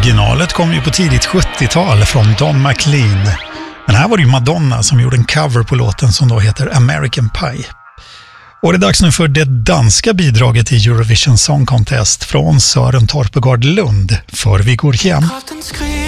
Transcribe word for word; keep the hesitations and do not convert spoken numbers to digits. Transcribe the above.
Originalet kom ju på tidigt sjuttiotal från Don McLean. Men här var det ju Madonna som gjorde en cover på låten som då heter American Pie. Och det är dags nu för det danska bidraget i Eurovision Song Contest från Sören Torpegård Lund, För vi går hem.